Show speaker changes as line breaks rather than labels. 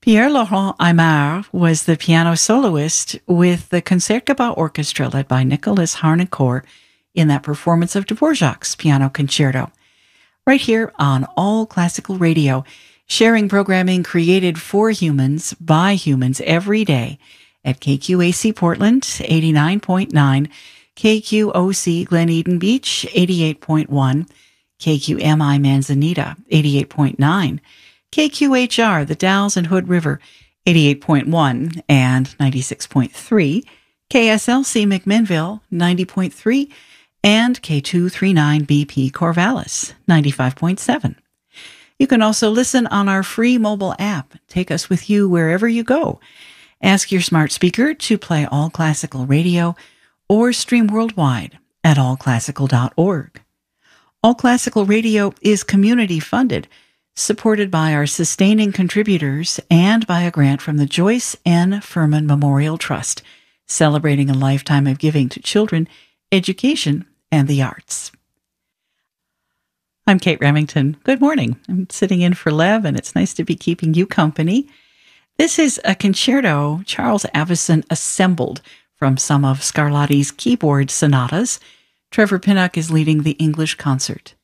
Pierre-Laurent Aimard was the piano soloist with the Concertgebouw Orchestra led by Nicholas Harnoncourt in that performance of Dvorak's Piano Concerto. Right here on All Classical Radio, sharing programming created for humans by humans every day at KQAC Portland, 89.9, KQOC Glen Eden Beach, 88.1, KQMI Manzanita, 88.9, KQHR, the Dalles and Hood River, 88.1 and 96.3, KSLC McMinnville, 90.3, and K239BP Corvallis, 95.7. You can also listen on our free mobile app. Take us with you wherever you go. Ask your smart speaker to play All Classical Radio or stream worldwide at allclassical.org. All Classical Radio is community funded, supported by our sustaining contributors and by a grant from the Joyce N. Furman Memorial Trust, celebrating a lifetime of giving to children, education, and the arts. I'm Kate Remington. Good morning. I'm sitting in for Lev, and it's nice to be keeping you company. This is a concerto Charles Avison assembled from some of Scarlatti's keyboard sonatas. Trevor Pinnock is leading the English concert.